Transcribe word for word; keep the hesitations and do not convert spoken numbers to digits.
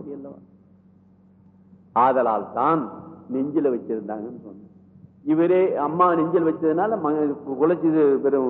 முடியலவா? ஆதலால் தான் நெஞ்சில வச்சிருந்தாங்கன்னு சொன்ன. இவரே அம்மா நெஞ்சில் வச்சதுனால குலைச்சது பெரும்